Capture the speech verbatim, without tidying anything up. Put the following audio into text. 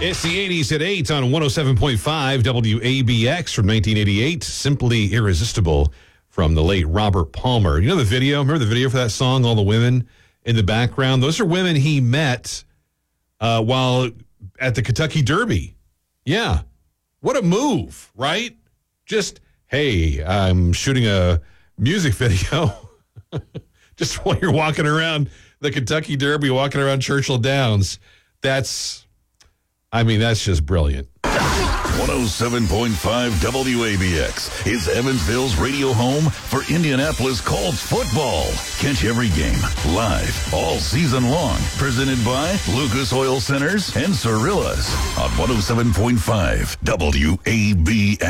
It's the eighties at eight on one oh seven point five W A B X from nineteen eighty-eight. Simply Irresistible from the late Robert Palmer. You know the video? Remember the video for that song, all the women in the background? Those are women he met uh, while at the Kentucky Derby. Yeah. What a move, right? Just, hey, I'm shooting a music video. Just while you're walking around the Kentucky Derby, walking around Churchill Downs. That's... I mean, that's just brilliant. one oh seven point five W A B X is Evansville's radio home for Indianapolis Colts football. Catch every game live all season long. Presented by Lucas Oil Centers and Cirillas on one oh seven point five W A B X.